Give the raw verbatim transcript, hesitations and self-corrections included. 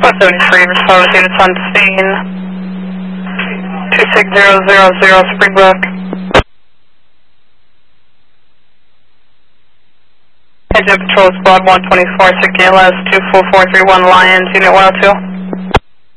one seventy-three, respond with units on scene. two six zero zero zero Springbrook. Engine Patrol Squad one twenty-four, sixteen L S two four four three one Lions, Unit one oh two.